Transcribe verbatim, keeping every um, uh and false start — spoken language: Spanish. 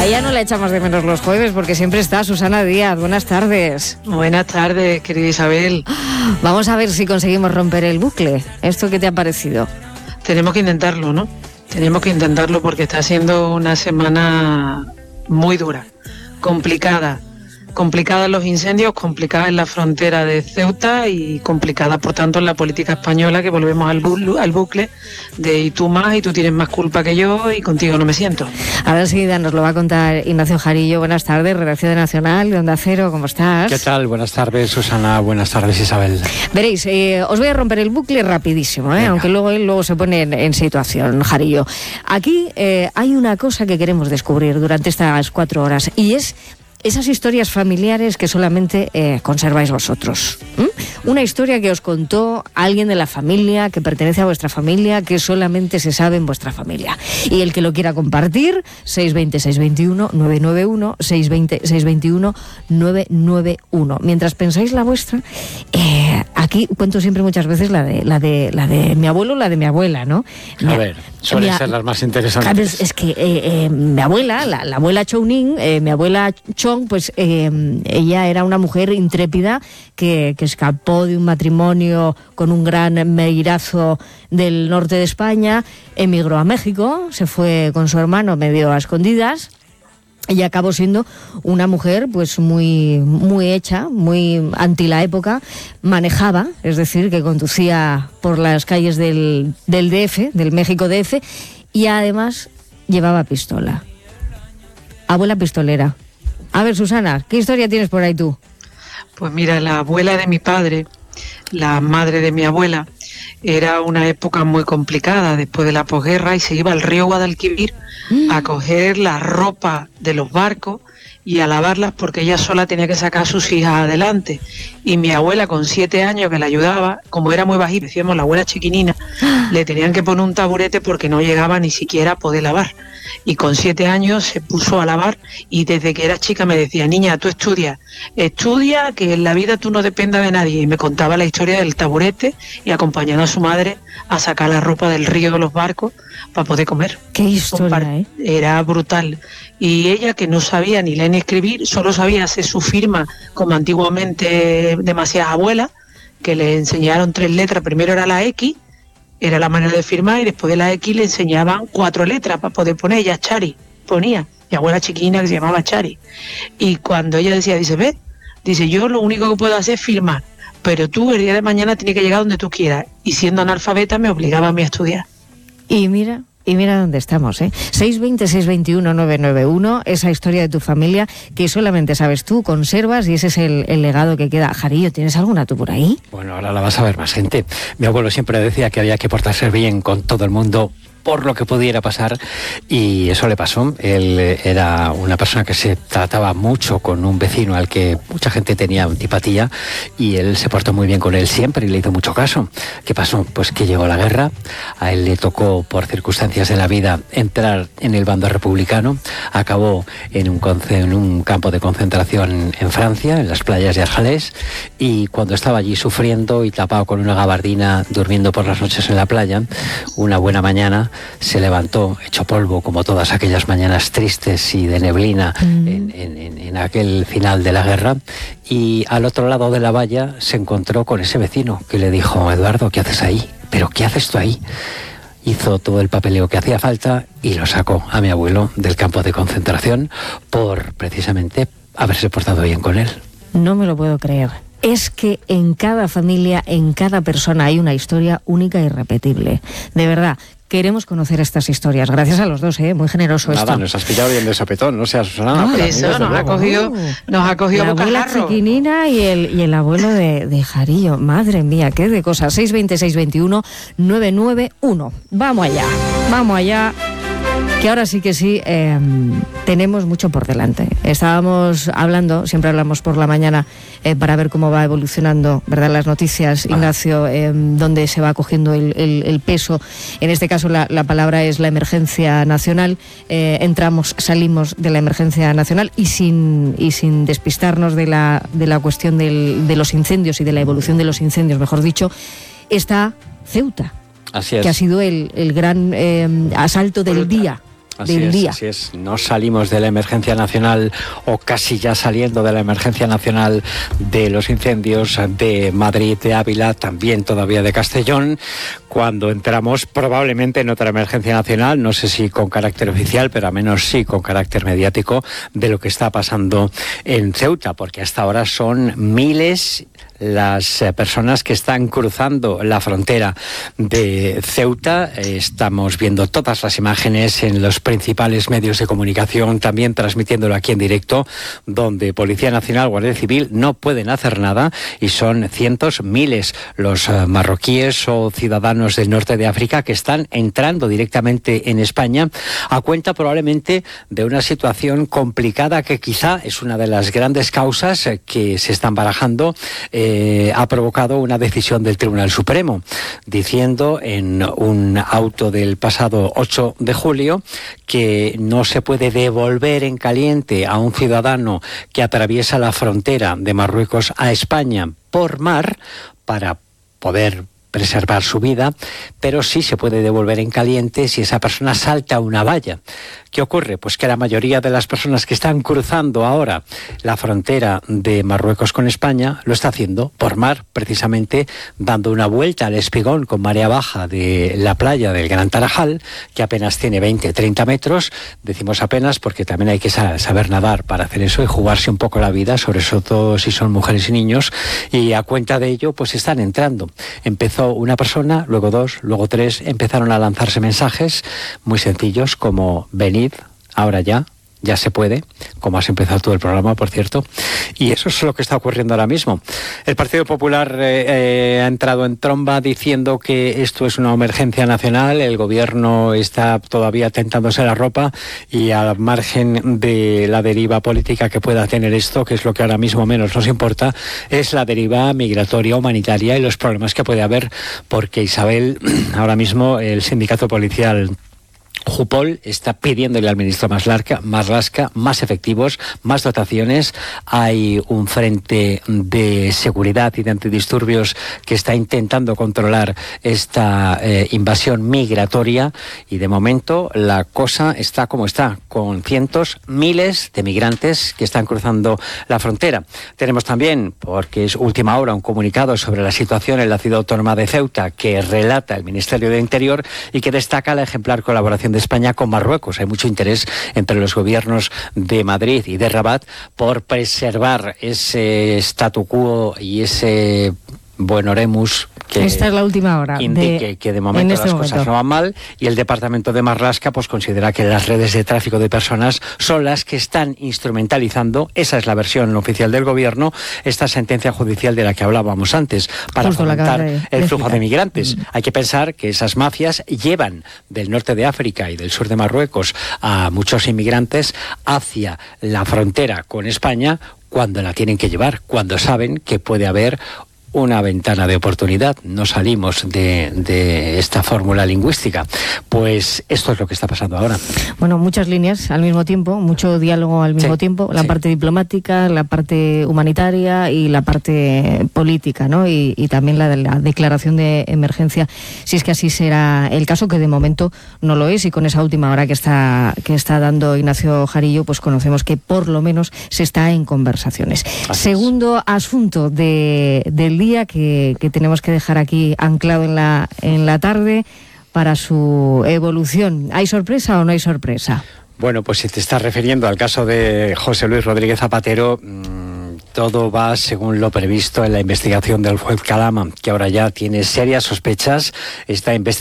A ella no la echamos de menos los jueves porque siempre está Susana Díaz. Buenas tardes. Buenas tardes, querida Isabel. Vamos a ver si conseguimos romper el bucle. ¿Esto qué te ha parecido? Tenemos que intentarlo, ¿no? Tenemos que intentarlo porque está siendo una semana muy dura, complicada. Complicada en los incendios, complicada en la frontera de Ceuta y complicada, por tanto, en la política española, que volvemos al, bu- al bucle de y tú más, y tú tienes más culpa que yo, y contigo no me siento. Ahora enseguida nos lo va a contar Ignacio Jarillo. Buenas tardes, redacción de Nacional, de Onda Cero, ¿cómo estás? ¿Qué tal? Buenas tardes, Susana. Buenas tardes, Isabel. Veréis, eh, os voy a romper el bucle rapidísimo, ¿eh? Aunque luego él luego se pone en, en situación, Jarillo. Aquí eh, hay una cosa que queremos descubrir durante estas cuatro horas, y es esas historias familiares que solamente eh, conserváis vosotros. ¿Mm? Una historia que os contó alguien de la familia, que pertenece a vuestra familia, que solamente se sabe en vuestra familia. Y el que lo quiera compartir, seis veinte, seiscientos veintiuno, novecientos noventa y uno, seiscientos veinte, seiscientos veintiuno, novecientos noventa y uno. Mientras pensáis la vuestra, eh, aquí cuento siempre muchas veces la de, la de, la de mi abuelo, la de mi abuela, ¿no? A mi, ver, suelen mi, ser las más interesantes. Claro, es, es que eh, eh, mi abuela, la, la abuela Chounin, eh, mi abuela Chong, pues eh, ella era una mujer intrépida que, que escapó de un matrimonio con un gran meirazo del norte de España, emigró a México, se fue con su hermano medio a escondidas. Ella acabó siendo una mujer pues muy, muy hecha, muy anti la época, manejaba, es decir, que conducía por las calles del, del D F, del México D F, y además llevaba pistola. Abuela pistolera. A ver, Susana, ¿qué historia tienes por ahí tú? Pues mira, la abuela de mi padre, la madre de mi abuela, era una época muy complicada después de la posguerra, y se iba al río Guadalquivir mm. a coger la ropa de los barcos y a lavarlas, porque ella sola tenía que sacar a sus hijas adelante. Y mi abuela, con siete años, que la ayudaba, como era muy bajita, decíamos la abuela chiquinina, le tenían que poner un taburete porque no llegaba ni siquiera a poder lavar. Y con siete años se puso a lavar, y desde que era chica me decía: niña, tú estudia, estudia, que en la vida tú no dependas de nadie. Y me contaba la historia del taburete y acompañando a su madre a sacar la ropa del río de los barcos para poder comer. Qué historia, ¿eh? Era brutal. Y ella, que no sabía ni leer ni escribir, solo sabía hacer su firma, como antiguamente demasiadas abuelas, que le enseñaron tres letras. Primero era la X, era la manera de firmar, y después de la X le enseñaban cuatro letras para poder poner. Ella Chari ponía, mi abuela chiquina, que se llamaba Chari. Y cuando ella decía, dice, ve, dice, yo lo único que puedo hacer es firmar, pero tú el día de mañana tienes que llegar donde tú quieras. Y siendo analfabeta me obligaba a mí a estudiar. Y mira... Y mira dónde estamos, ¿eh? seis veinte, seiscientos veintiuno, novecientos noventa y uno, esa historia de tu familia que solamente sabes tú, conservas, y ese es el, el legado que queda. Jarillo, ¿tienes alguna tú por ahí? Bueno, ahora la vas a ver más gente. Mi abuelo siempre decía que había que portarse bien con todo el mundo, por lo que pudiera pasar, y eso le pasó. Él era una persona que se trataba mucho con un vecino al que mucha gente tenía antipatía, y él se portó muy bien con él siempre y le hizo mucho caso. ¿Qué pasó? Pues que llegó la guerra, a él le tocó, por circunstancias de la vida, entrar en el bando republicano, acabó en un, en un campo de concentración en Francia, en las playas de Argelés, y cuando estaba allí sufriendo y tapado con una gabardina, durmiendo por las noches en la playa, una buena mañana se levantó hecho polvo, como todas aquellas mañanas tristes y de neblina mm. en, en, en aquel final de la guerra, y al otro lado de la valla se encontró con ese vecino que le dijo: Eduardo, ¿qué haces ahí? ¿Pero qué haces tú ahí? Hizo todo el papeleo que hacía falta y lo sacó a mi abuelo del campo de concentración por precisamente haberse portado bien con él. No me lo puedo creer. Es que en cada familia, en cada persona hay una historia única e irrepetible. De verdad, queremos conocer estas historias. Gracias a los dos, ¿eh? Muy generoso. Nada, esto. nos has pillado bien de sopetón, no seas Susana. No, eso, nos ha cogido, nos ha cogido la abuela chiquinina y el, y el abuelo de, de Jarillo. Madre mía, qué de cosas. seis veinte, seiscientos veintiuno, novecientos noventa y uno. Vamos allá, vamos allá. Que ahora sí que sí, eh, tenemos mucho por delante. Estábamos hablando, siempre hablamos por la mañana eh, para ver cómo va evolucionando, ¿verdad?, las noticias, Ignacio, eh, dónde se va cogiendo el, el, el peso. En este caso la, la palabra es la emergencia nacional. Eh, entramos, salimos de la emergencia nacional y sin, y sin despistarnos de la, de la cuestión del, de los incendios y de la evolución de los incendios, mejor dicho, está Ceuta. Así es. Que ha sido el, el gran eh, asalto del Brutal. día. Así del es, día. Así es, no salimos de la emergencia nacional o casi ya saliendo de la emergencia nacional de los incendios de Madrid, de Ávila, también todavía de Castellón, cuando entramos probablemente en otra emergencia nacional, no sé si con carácter oficial, pero al menos sí con carácter mediático, de lo que está pasando en Ceuta, porque hasta ahora son miles las eh, personas que están cruzando la frontera de Ceuta. Eh, estamos viendo todas las imágenes en los principales medios de comunicación, también transmitiéndolo aquí en directo, donde Policía Nacional, Guardia Civil no pueden hacer nada y son cientos, miles los eh, marroquíes o ciudadanos del norte de África que están entrando directamente en España a cuenta probablemente de una situación complicada que quizá es una de las grandes causas eh, que se están barajando. Eh, Eh, ha provocado una decisión del Tribunal Supremo, diciendo en un auto del pasado ocho de julio que no se puede devolver en caliente a un ciudadano que atraviesa la frontera de Marruecos a España por mar para poder preservar su vida, pero sí se puede devolver en caliente si esa persona salta una valla. ¿Qué ocurre? Pues que la mayoría de las personas que están cruzando ahora la frontera de Marruecos con España lo está haciendo por mar, precisamente dando una vuelta al espigón con marea baja de la playa del Gran Tarajal, que apenas tiene veinte, treinta metros. Decimos apenas porque también hay que saber nadar para hacer eso y jugarse un poco la vida, sobre todo si son mujeres y niños, y a cuenta de ello pues están entrando. Empezó una persona, luego dos, luego tres, empezaron a lanzarse mensajes muy sencillos como venid, ahora ya, ya se puede, como has empezado todo el programa, por cierto, y eso es lo que está ocurriendo ahora mismo. El Partido Popular eh, eh, ha entrado en tromba diciendo que esto es una emergencia nacional, el gobierno está todavía tentándose la ropa y al margen de la deriva política que pueda tener esto, que es lo que ahora mismo menos nos importa, es la deriva migratoria humanitaria y los problemas que puede haber, porque Isabel, ahora mismo el sindicato policial Jupol está pidiéndole al ministro Marlaska, Marlaska más efectivos, más dotaciones. Hay un frente de seguridad y de antidisturbios que está intentando controlar esta eh, invasión migratoria y de momento la cosa está como está, con cientos, miles de migrantes que están cruzando la frontera. Tenemos también, porque es última hora, un comunicado sobre la situación en la ciudad autónoma de Ceuta que relata el Ministerio de Interior y que destaca la ejemplar colaboración de España con Marruecos. Hay mucho interés entre los gobiernos de Madrid y de Rabat por preservar ese statu quo y ese buen oremus que esta es la última hora indique de, que de momento este las momento. cosas no van mal, y el departamento de Marlaska pues considera que las redes de tráfico de personas son las que están instrumentalizando, esa es la versión oficial del gobierno, esta sentencia judicial de la que hablábamos antes, para Justo fomentar de, el de flujo citar. de migrantes. Mm. Hay que pensar que esas mafias llevan del norte de África y del sur de Marruecos a muchos inmigrantes hacia la frontera con España cuando la tienen que llevar, cuando saben que puede haber una ventana de oportunidad. No salimos de, de esta fórmula lingüística. Pues esto es lo que está pasando ahora. Bueno, muchas líneas al mismo tiempo, mucho diálogo al mismo sí, tiempo, la sí. parte diplomática, la parte humanitaria y la parte política, ¿no? Y, y también la de la declaración de emergencia, si es que así será el caso, que de momento no lo es, y con esa última hora que está que está dando Ignacio Jarillo, pues conocemos que por lo menos se está en conversaciones. Así Segundo es. asunto de, del día que, que tenemos que dejar aquí anclado en la, en la tarde para su evolución. ¿Hay sorpresa o no hay sorpresa? Bueno, pues si te estás refiriendo al caso de José Luis Rodríguez Zapatero, mmm, todo va según lo previsto en la investigación del juez Calama, que ahora ya tiene serias sospechas, está investigando